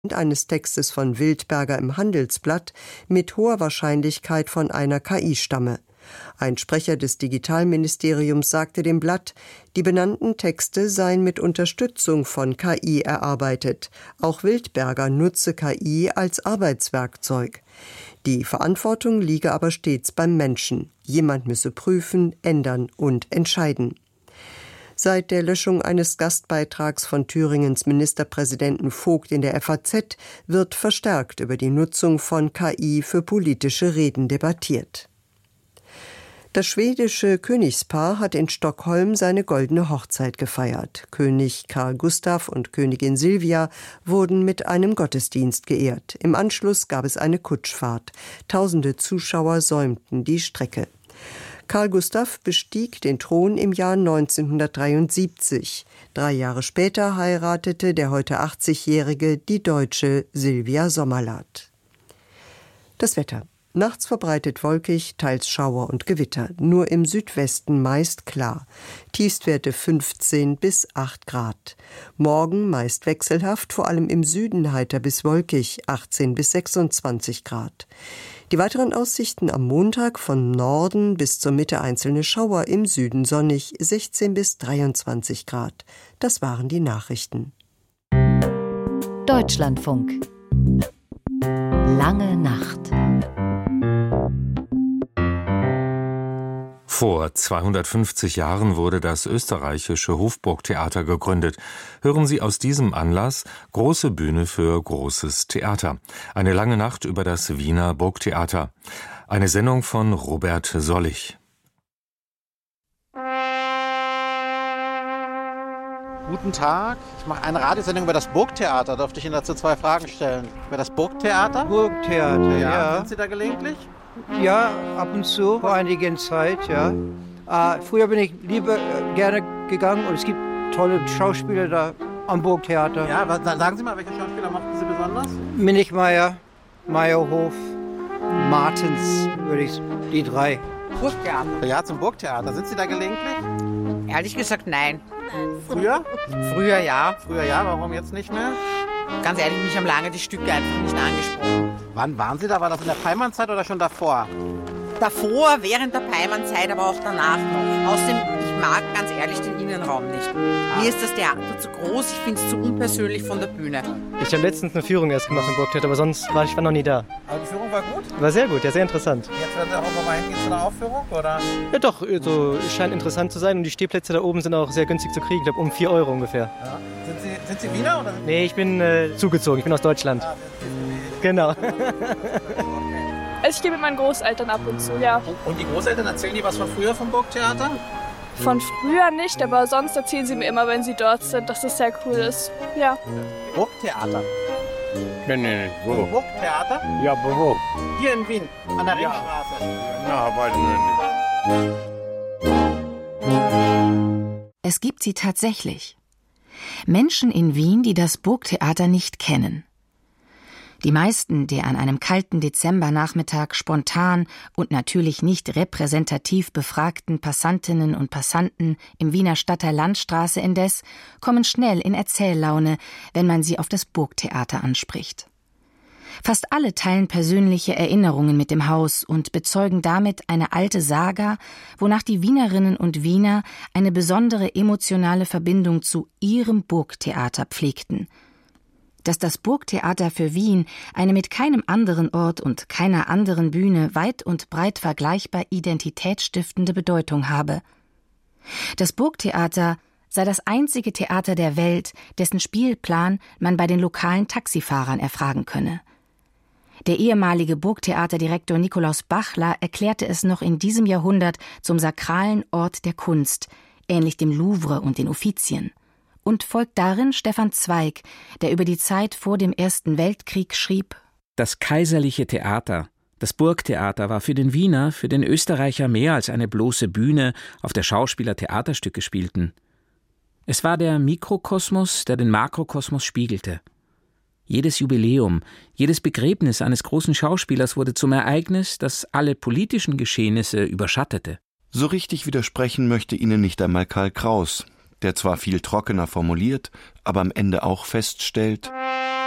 eines Textes von Wildberger im Handelsblatt mit hoher Wahrscheinlichkeit von einer KI stamme. Ein Sprecher des Digitalministeriums sagte dem Blatt, die benannten Texte seien mit Unterstützung von KI erarbeitet. Auch Wildberger nutze KI als Arbeitswerkzeug. Die Verantwortung liege aber stets beim Menschen. Jemand müsse prüfen, ändern und entscheiden. Seit der Löschung eines Gastbeitrags von Thüringens Ministerpräsidenten Vogt in der FAZ wird verstärkt über die Nutzung von KI für politische Reden debattiert. Das schwedische Königspaar hat in Stockholm seine goldene Hochzeit gefeiert. König Carl Gustaf und Königin Silvia wurden mit einem Gottesdienst geehrt. Im Anschluss gab es eine Kutschfahrt. Tausende Zuschauer säumten die Strecke. Carl Gustaf bestieg den Thron im Jahr 1973. 3 Jahre später heiratete der heute 80-Jährige die Deutsche Silvia Sommerlath. Das Wetter. Nachts verbreitet wolkig, teils Schauer und Gewitter. Nur im Südwesten meist klar. Tiefstwerte 15 bis 8 Grad. Morgen meist wechselhaft, vor allem im Süden heiter bis wolkig, 18 bis 26 Grad. Die weiteren Aussichten am Montag von Norden bis zur Mitte einzelne Schauer, im Süden sonnig, 16 bis 23 Grad. Das waren die Nachrichten. Deutschlandfunk. Lange Nacht. Vor 250 Jahren wurde das österreichische Hofburgtheater gegründet. Hören Sie aus diesem Anlass große Bühne für großes Theater. Eine lange Nacht über das Wiener Burgtheater. Eine Sendung von Robert Sollich. Guten Tag, ich mache eine Radiosendung über das Burgtheater. Dürfte ich Ihnen dazu 2 Fragen stellen? Über das Burgtheater? Burgtheater, ja. Sind Sie da gelegentlich? Ja, ab und zu, vor einiger Zeit, ja. Früher bin ich lieber gerne gegangen und es gibt tolle Schauspieler da am Burgtheater. Ja, sagen Sie mal, welche Schauspieler mochten Sie besonders? Minichmeier, Meyerhof, Martens, die 3. Burgtheater? Ja, zum Burgtheater. Sind Sie da gelegentlich? Ehrlich gesagt, nein. Früher? Früher ja. Früher ja, warum jetzt nicht mehr? Ganz ehrlich, mich haben lange die Stücke einfach nicht angesprochen. Wann waren Sie da? War das in der Peimann-Zeit oder schon davor? Davor, während der Peimann-Zeit, aber auch danach noch. Außerdem, ich mag ganz ehrlich den Innenraum nicht. Mir ist das Theater zu groß, ich finde es zu unpersönlich von der Bühne. Ich habe letztens eine Führung erst gemacht im Burgtheater, aber sonst war ich noch nie da. Aber die Führung war gut? War sehr gut, ja, sehr interessant. Jetzt wird auch noch mal hingehen zu einer Aufführung, oder? Ja doch, so scheint interessant zu sein und die Stehplätze da oben sind auch sehr günstig zu kriegen, ich glaube um 4 Euro ungefähr. Ja. Sind Sie Wiener oder? Nee, ich bin zugezogen, ich bin aus Deutschland. Genau. Also ich gehe mit meinen Großeltern ab und zu, ja. Und die Großeltern, erzählen die was von früher vom Burgtheater? Von früher nicht, aber sonst erzählen sie mir immer, wenn sie dort sind, dass das sehr cool ist. Ja. Burgtheater? Nee, wo? Burgtheater? Ja, aber wo? Hier in Wien, an der Ringstraße. Na, weiß ich nicht. Es gibt sie tatsächlich. Menschen in Wien, die das Burgtheater nicht kennen. Die meisten der an einem kalten Dezembernachmittag spontan und natürlich nicht repräsentativ befragten Passantinnen und Passanten im Wiener Stadtteil Landstraße indes kommen schnell in Erzähllaune, wenn man sie auf das Burgtheater anspricht. Fast alle teilen persönliche Erinnerungen mit dem Haus und bezeugen damit eine alte Saga, wonach die Wienerinnen und Wiener eine besondere emotionale Verbindung zu ihrem Burgtheater pflegten. Dass das Burgtheater für Wien eine mit keinem anderen Ort und keiner anderen Bühne weit und breit vergleichbar identitätsstiftende Bedeutung habe. Das Burgtheater sei das einzige Theater der Welt, dessen Spielplan man bei den lokalen Taxifahrern erfragen könne. Der ehemalige Burgtheaterdirektor Nikolaus Bachler erklärte es noch in diesem Jahrhundert zum sakralen Ort der Kunst, ähnlich dem Louvre und den Uffizien. Und folgt darin Stefan Zweig, der über die Zeit vor dem Ersten Weltkrieg schrieb: Das kaiserliche Theater, das Burgtheater, war für den Wiener, für den Österreicher mehr als eine bloße Bühne, auf der Schauspieler Theaterstücke spielten. Es war der Mikrokosmos, der den Makrokosmos spiegelte. Jedes Jubiläum, jedes Begräbnis eines großen Schauspielers wurde zum Ereignis, das alle politischen Geschehnisse überschattete. So richtig widersprechen möchte Ihnen nicht einmal Karl Kraus, der zwar viel trockener formuliert, aber am Ende auch feststellt: